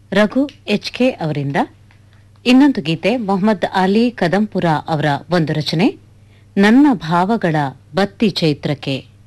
Raghu HK ಅವರಿಂದ. ಇನ್ನೊಂದು ಗೀತೆ ಮೊಹಮ್ಮದ್ ಅಲಿ ಕದಂಪುರ ಅವರ ಒಂದು ರಚನೆ, ನನ್ನ ಭಾವಗಳ ಬತ್ತಿ ಚೈತ್ರಕ್ಕೆ.